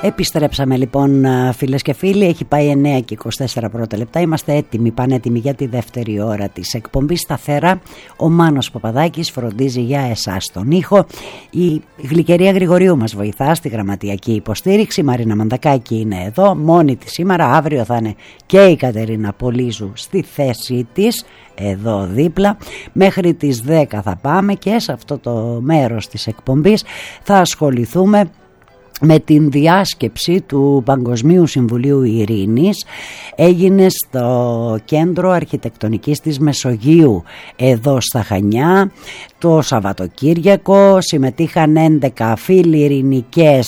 Επιστρέψαμε λοιπόν, φίλες και φίλοι. Έχει πάει 9 και 24 πρώτα λεπτά. Είμαστε έτοιμοι, πανέτοιμοι για τη δεύτερη ώρα της εκπομπής. Σταθερά ο Μάνος Παπαδάκης φροντίζει για εσάς τον ήχο. Η Γλυκερία Γρηγορίου μας βοηθά στη γραμματιακή υποστήριξη. Η Μαρίνα Μαντακάκη είναι εδώ μόνη της σήμερα. Αύριο θα είναι και η Κατερίνα Πολύζου στη θέση της, εδώ δίπλα. Μέχρι τις 10 θα πάμε και σε αυτό το μέρος της εκπομπής θα ασχοληθούμε με την διάσκεψη του Παγκοσμίου Συμβουλίου Ειρήνης. Έγινε στο Κέντρο Αρχιτεκτονικής της Μεσογείου εδώ στα Χανιά το Σαββατοκύριακο. Συμμετείχαν 11 φιλιρηνικές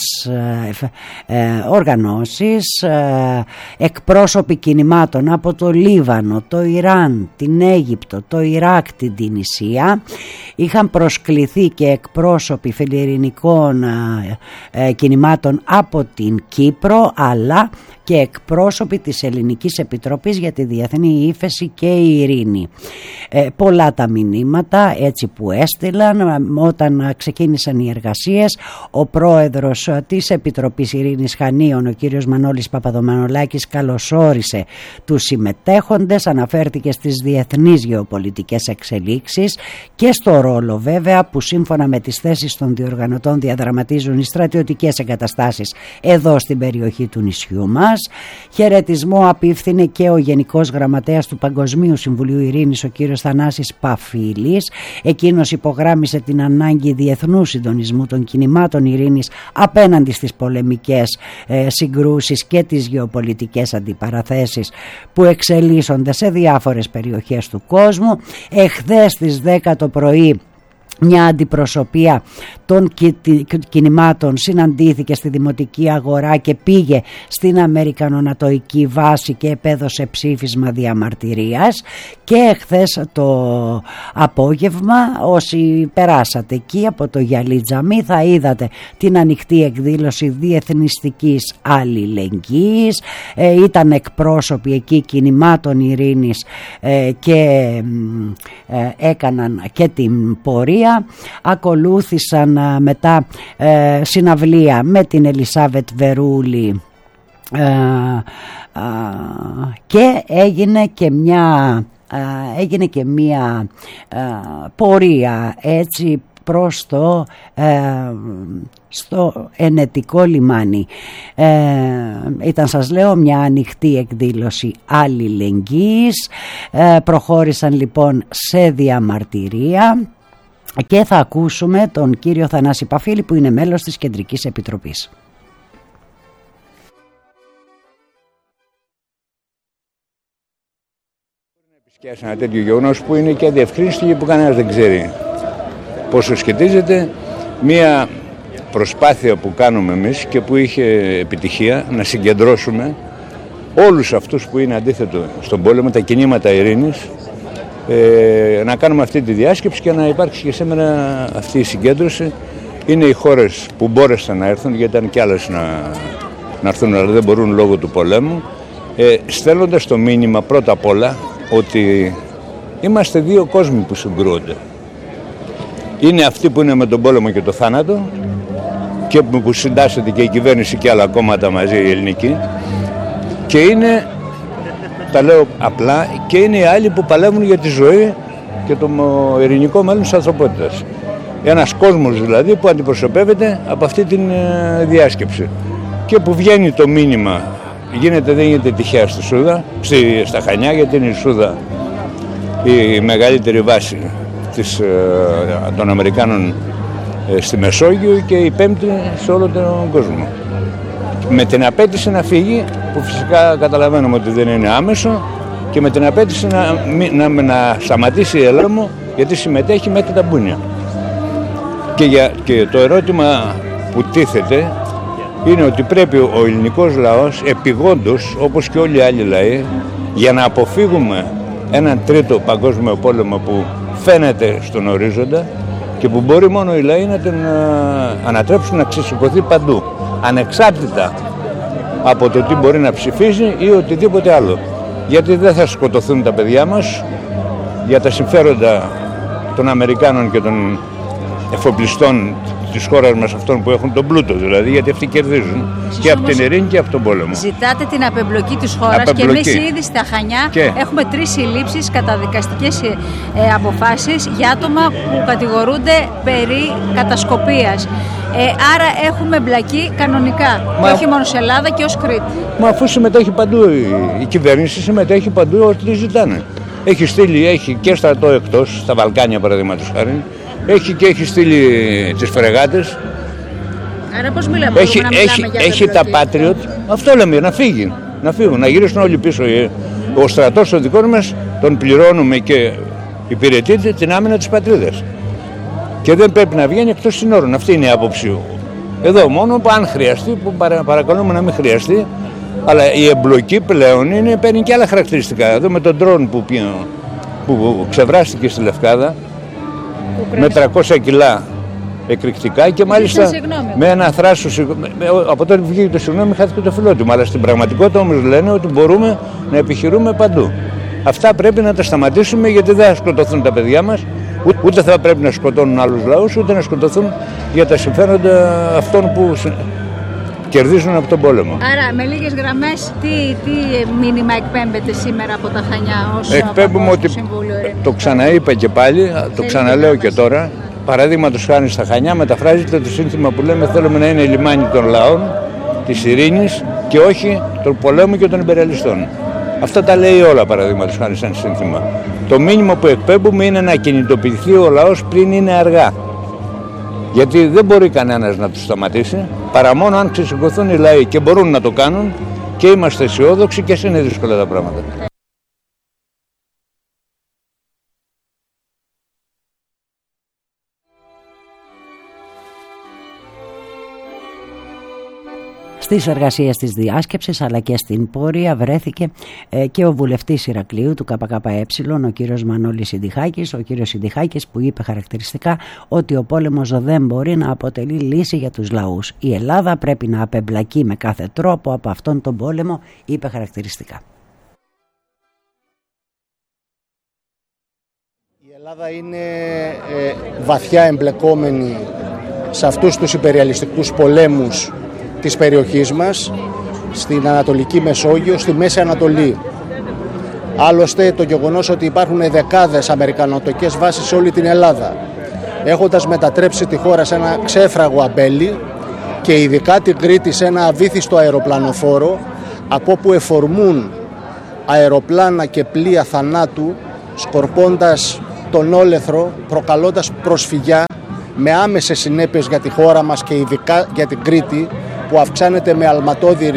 οργανώσεις, εκπρόσωποι κινημάτων από το Λίβανο, το Ιράν, την Αίγυπτο, το Ιράκ, την Τινησία. Είχαν προσκληθεί και εκπρόσωποι φιλιρηνικών κινημάτων από την Κύπρο, αλλά και εκπρόσωποι της Ελληνικής Επιτροπής για τη Διεθνή Ύφεση και η Ειρήνη. Πολλά τα μηνύματα έτσι που έστειλαν όταν ξεκίνησαν οι εργασίες. Ο πρόεδρος της Επιτροπής Ειρήνης Χανίων, ο κύριος Μανώλης Παπαδομανολάκης, καλωσόρισε τους συμμετέχοντες, αναφέρθηκε στις διεθνείς γεωπολιτικές εξελίξεις και στο ρόλο βέβαια που σύμφωνα με τις θέσεις των διοργανωτών διαδραματίζουν οι στρατιωτικές εγκαταστάσεις εδώ στην περιοχή του νησιού μας. Χαιρετισμό απίφθινε και ο Γενικός Γραμματέας του Παγκοσμίου Συμβουλίου Ειρήνης, ο κύριος Θανάσης Παφίλης. Εκείνος υπογράμμισε την ανάγκη διεθνού συντονισμού των κινημάτων ειρήνης απέναντι στις πολεμικές συγκρούσεις και τις γεωπολιτικές αντιπαραθέσεις που εξελίσσονται σε διάφορες περιοχές του κόσμου. Εχθές στις 10 το πρωί μια αντιπροσωπεία των κινημάτων συναντήθηκε στη Δημοτική Αγορά και πήγε στην Αμερικανονατοϊκή βάση και επέδωσε ψήφισμα διαμαρτυρίας. Και χθες το απόγευμα, όσοι περάσατε εκεί από το Γιαλί Τζαμί, θα είδατε την ανοιχτή εκδήλωση διεθνιστικής αλληλεγγύης. Ήταν εκπρόσωποι εκεί κινημάτων ειρήνης και έκαναν και την πορεία. Ακολούθησαν μετά συναυλία με την Ελισάβετ Βερούλη και έγινε και μια πορεία έτσι προς στο Ενετικό λιμάνι. Ήταν, σας λέω, μια ανοιχτή εκδήλωση αλληλεγγύης. Προχώρησαν λοιπόν σε διαμαρτυρία και θα ακούσουμε τον κύριο Θανάση Παφίλη που είναι μέλος της Κεντρικής Επιτροπής. Επισκιάσει ένα τέτοιο γεγονός που είναι και αδιευκρίνιστο και που κανένας δεν ξέρει πόσο σχετίζεται. Μία προσπάθεια που κάνουμε εμείς και που είχε επιτυχία να συγκεντρώσουμε όλους αυτούς που είναι αντίθετο στον πόλεμο, τα κινήματα ειρήνης, να κάνουμε αυτή τη διάσκεψη και να υπάρξει και σήμερα αυτή η συγκέντρωση. Είναι οι χώρες που μπόρεσαν να έρθουν, γιατί ήταν κι άλλες να έρθουν αλλά δεν μπορούν λόγω του πολέμου, στέλνοντας το μήνυμα πρώτα απ' όλα ότι είμαστε δύο κόσμοι που συγκρούονται. Είναι αυτοί που είναι με τον πόλεμο και το θάνατο και που συντάσσεται και η κυβέρνηση και άλλα κόμματα μαζί, η ελληνική, και είναι, τα λέω απλά, και είναι οι άλλοι που παλεύουν για τη ζωή και το ειρηνικό μέλλον της ανθρωπότητας. Ένας κόσμος δηλαδή που αντιπροσωπεύεται από αυτή τη διάσκεψη και που βγαίνει το μήνυμα. Δεν γίνεται τυχαία στη Σούδα, στα Χανιά, γιατί είναι η Σούδα η μεγαλύτερη βάση των Αμερικάνων στη Μεσόγειο και η πέμπτη σε όλο τον κόσμο. Με την απέτηση να φύγει, που φυσικά καταλαβαίνουμε ότι δεν είναι άμεσο, και με την απέτηση να σταματήσει η Ελλάδα, γιατί συμμετέχει μέχρι τα μπούνια. Και το ερώτημα που τίθεται είναι ότι πρέπει ο ελληνικός λαός επιγόντως, όπως και όλοι οι άλλοι λαοί, για να αποφύγουμε έναν τρίτο παγκόσμιο πόλεμο που φαίνεται στον ορίζοντα και που μπορεί μόνο οι λαοί να τον ανατρέψουν να ξεσηκωθεί παντού, ανεξάρτητα από το τι μπορεί να ψηφίζει ή οτιδήποτε άλλο. Γιατί δεν θα σκοτωθούν τα παιδιά μας για τα συμφέροντα των Αμερικάνων και των εφοπλιστών της χώρας μας αυτών που έχουν τον πλούτο δηλαδή, γιατί αυτοί κερδίζουν και από την ειρήνη και από τον πόλεμο. Ζητάτε την απεμπλοκή της χώρας και εμείς ήδη στα Χανιά έχουμε 3 συλλήψεις καταδικαστικές αποφάσεις για άτομα που κατηγορούνται περί κατασκοπίας. Άρα έχουμε μπλακεί κανονικά, και όχι μόνο σε Ελλάδα και ως Κρήτη. Μα αφού συμμετέχει παντού η κυβέρνηση, συμμετέχει παντού ό,τι ζητάνε. Έχει στείλει, έχει και στρατό εκτός, στα Βαλκάνια παραδείγματος χάρη, έχει στείλει τις φρεγάτες. Άρα πώς μιλάμε, έχει τα Patriot, αυτό λέμε, να φύγουν, να γυρίσουν όλοι πίσω. Ο στρατός ο δικός μας τον πληρώνουμε και υπηρετείται την άμυνα της πατρίδας. Και δεν πρέπει να βγαίνει εκτός συνόρων. Αυτή είναι η άποψη. Εδώ μόνο που αν χρειαστεί, που παρακαλούμε να μην χρειαστεί, αλλά η εμπλοκή πλέον παίρνει και άλλα χαρακτηριστικά. Εδώ με τον ντρόν που ξεβράστηκε στη Λευκάδα με 300 κιλά εκρηκτικά και μάλιστα με ένα θράσος. Από τότε που βγήκε το συγγνώμη, χάθηκε το φιλότιμο. Αλλά στην πραγματικότητα όμως λένε ότι μπορούμε να επιχειρούμε παντού. Αυτά πρέπει να τα σταματήσουμε, γιατί δεν θα σκοτωθούν τα παιδιά μας, ούτε θα πρέπει να σκοτώνουν άλλους λαούς, ούτε να σκοτωθούν για τα συμφέροντα αυτών που κερδίζουν από τον πόλεμο. Άρα, με λίγες γραμμές, τι μήνυμα εκπέμπεται σήμερα από τα Χανιά ως εκπέμπουμε ότι το ξαναείπα και πάλι, το ξαναλέω και τώρα. Παραδείγματος χάρη στα Χανιά μεταφράζεται το σύνθημα που λέμε: θέλουμε να είναι λιμάνι των λαών, της ειρήνης και όχι των πολέμου και των υπεραλιστών. Αυτά τα λέει όλα, παραδείγματος χάρη, σαν σύνθημα. Το μήνυμα που εκπέμπουμε είναι να κινητοποιηθεί ο λαός πριν είναι αργά. Γιατί δεν μπορεί κανένας να τους σταματήσει, παρά μόνο αν ξεσηκωθούν οι λαοί, και μπορούν να το κάνουν, και είμαστε αισιόδοξοι, και είναι δύσκολα τα πράγματα. Στις εργασίες της διάσκεψης αλλά και στην πορεία βρέθηκε και ο βουλευτής Ηρακλείου του ΚΚΕ, ο κύριος Μανώλης Συντιχάκης, ο κύριος Συντιχάκης, που είπε χαρακτηριστικά ότι ο πόλεμος δεν μπορεί να αποτελεί λύση για τους λαούς. Η Ελλάδα πρέπει να απεμπλακεί με κάθε τρόπο από αυτόν τον πόλεμο, είπε χαρακτηριστικά. Η Ελλάδα είναι βαθιά εμπλεκόμενη σε αυτούς τους υπεριαλιστικούς πολέμους της περιοχής μας, στην Ανατολική Μεσόγειο, στη Μέση Ανατολή. Άλλωστε, το γεγονός ότι υπάρχουν δεκάδες αμερικανοτοκές βάσεις σε όλη την Ελλάδα, έχοντας μετατρέψει τη χώρα σε ένα ξέφραγο αμπέλι και ειδικά την Κρήτη σε ένα αβύθιστο αεροπλανοφόρο, από όπου εφορμούν αεροπλάνα και πλοία θανάτου, σκορπώντας τον όλεθρο, προκαλώντας προσφυγιά με άμεσες συνέπειες για τη χώρα μας και ειδικά για την Κρήτη, που αυξάνονται με αλματώδη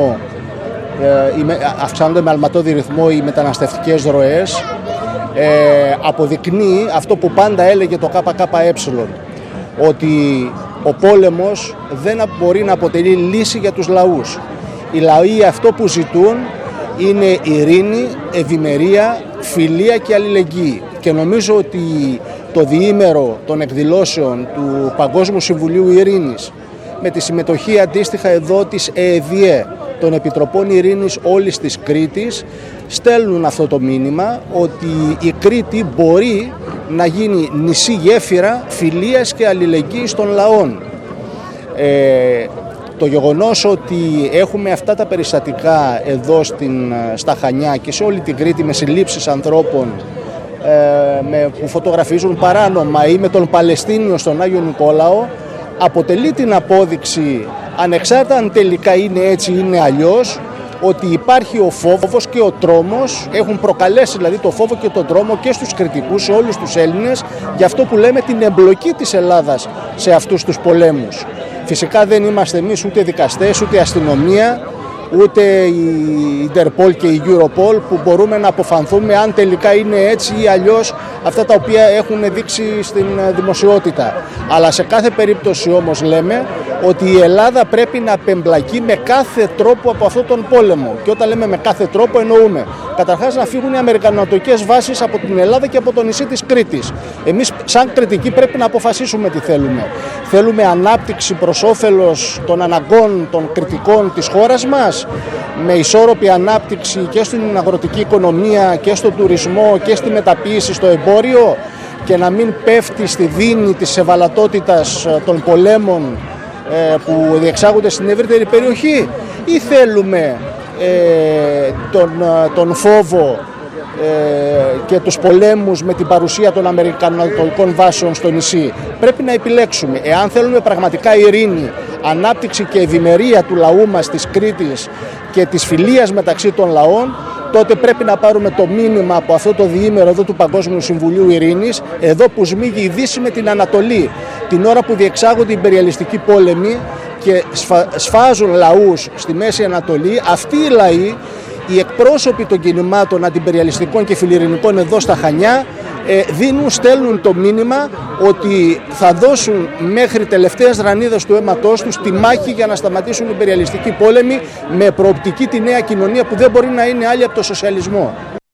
ρυθμό οι μεταναστευτικές ροές, αποδεικνύει αυτό που πάντα έλεγε το ΚΚΕ, ότι ο πόλεμος δεν μπορεί να αποτελεί λύση για τους λαούς. Οι λαοί αυτό που ζητούν είναι ειρήνη, ευημερία, φιλία και αλληλεγγύη. Και νομίζω ότι το διήμερο των εκδηλώσεων του Παγκόσμιου Συμβουλίου Ειρήνης, με τη συμμετοχή αντίστοιχα εδώ της ΕΕΔΙΕ, των Επιτροπών Ειρήνης όλης της Κρήτης, στέλνουν αυτό το μήνυμα ότι η Κρήτη μπορεί να γίνει νησί γέφυρα φιλίας και αλληλεγγύης των λαών. Το γεγονός ότι έχουμε αυτά τα περιστατικά εδώ στα Χανιά και σε όλη την Κρήτη, με συλλήψεις ανθρώπων που φωτογραφίζουν παράνομα ή με τον Παλαιστίνιο στον Άγιο Νικόλαο, αποτελεί την απόδειξη, ανεξάρτητα αν τελικά είναι έτσι ή είναι αλλιώς, ότι υπάρχει ο φόβος και ο τρόμος, έχουν προκαλέσει δηλαδή το φόβο και τον τρόμο και στους Κρητικούς, σε όλους τους Έλληνες, για αυτό που λέμε την εμπλοκή της Ελλάδας σε αυτούς τους πολέμους. Φυσικά δεν είμαστε εμείς ούτε δικαστές, ούτε αστυνομία, ούτε η Interpol και η Europol, που μπορούμε να αποφανθούμε αν τελικά είναι έτσι ή αλλιώς αυτά τα οποία έχουν δείξει στην δημοσιότητα. Αλλά σε κάθε περίπτωση όμως λέμε ότι η Ελλάδα πρέπει να απεμπλακεί με κάθε τρόπο από αυτόν τον πόλεμο. Και όταν λέμε με κάθε τρόπο εννοούμε καταρχάς να φύγουν οι αμερικανοτοκές βάσεις από την Ελλάδα και από το νησί της Κρήτης. Εμείς σαν Κρητικοί πρέπει να αποφασίσουμε τι θέλουμε. Θέλουμε ανάπτυξη προς όφελος των αναγκών των Κρητικών της χώρας μας, με ισόρροπη ανάπτυξη και στην αγροτική οικονομία και στον τουρισμό και στη μεταποίηση, στο εμπόριο, και να μην πέφτει στη δίνη της ευαλωτότητας των πολέμων που διεξάγονται στην ευρύτερη περιοχή, ή θέλουμε τον φόβο και τους πολέμους με την παρουσία των αμερικανικών βάσεων στο νησί? Πρέπει να επιλέξουμε. Εάν θέλουμε πραγματικά ειρήνη, ανάπτυξη και ευημερία του λαού μας της Κρήτης και της φιλίας μεταξύ των λαών, τότε πρέπει να πάρουμε το μήνυμα από αυτό το διήμερο εδώ του Παγκόσμιου Συμβουλίου Ειρήνης, εδώ που σμίγει η Δύση με την Ανατολή, την ώρα που διεξάγονται οι ιμπεριαλιστικοί πόλεμοι και σφάζουν λαούς στη Μέση Ανατολή. Αυτοί οι λαοί, οι εκπρόσωποι των κινημάτων αντιπεριαλιστικών και φιλιρηνικών εδώ στα Χανιά, στέλνουν το μήνυμα ότι θα δώσουν μέχρι τελευταίας ρανίδας του αίματός τους τη μάχη για να σταματήσουν οι ιμπεριαλιστικοί πόλεμοι, με προοπτική τη νέα κοινωνία που δεν μπορεί να είναι άλλη από το σοσιαλισμό.